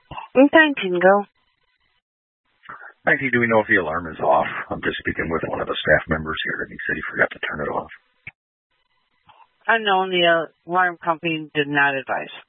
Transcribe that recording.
Okay, can go. Actually, do we know if the alarm is off? I'm just speaking with one of the staff members here, and he said he forgot to turn it off. Unknown, the alarm company did not advise.